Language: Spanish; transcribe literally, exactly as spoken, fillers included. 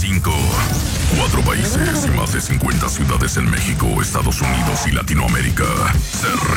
cinco. Cuatro países y más de cincuenta ciudades en México, Estados Unidos y Latinoamérica se